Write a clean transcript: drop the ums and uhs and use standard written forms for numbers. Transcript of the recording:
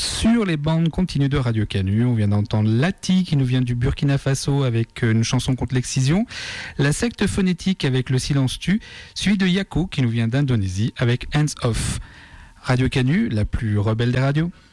sur les bandes continues de Radio Canu. On vient d'entendre Lati qui nous vient du Burkina Faso avec une chanson contre l'excision, La secte phonétique avec Le silence tue, suivi de Yako qui nous vient d'Indonésie avec Hands Off. Radio Canu, la plus rebelle des radios.